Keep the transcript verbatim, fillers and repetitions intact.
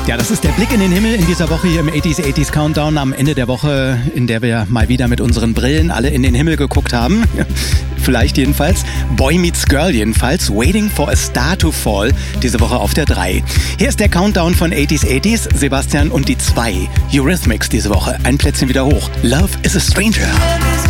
Ja, das ist der Blick in den Himmel in dieser Woche hier im achtziger achtziger Countdown am Ende der Woche, in der wir mal wieder mit unseren Brillen alle in den Himmel geguckt haben. Vielleicht jedenfalls. Boy Meets Girl jedenfalls. Waiting for a Star to Fall. Diese Woche auf der drei. Hier ist der Countdown von achtziger achtziger. Sebastian und die zwei. Eurythmics diese Woche. Ein Plätzchen wieder hoch. Love is a Stranger.